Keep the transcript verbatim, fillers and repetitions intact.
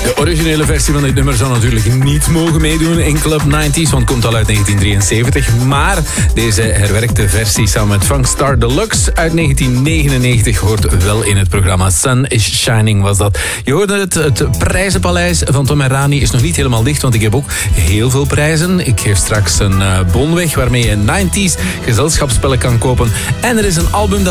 De originele versie van dit nummer zou natuurlijk niet mogen meedoen in Club negentig, want komt al uit negentien drieënzeventig. Maar deze herwerkte versie samen met Funkstar Deluxe uit negentien negenennegentig hoort wel in het programma. Sun is Shining was dat. Je hoorde het, het prijzenpaleis van Tom en Rani is nog niet helemaal dicht, want ik heb ook heel veel prijzen. Ik geef straks een uh, bon weg waarmee je negentiger gezelschapsspellen kan kopen. En er is een album dat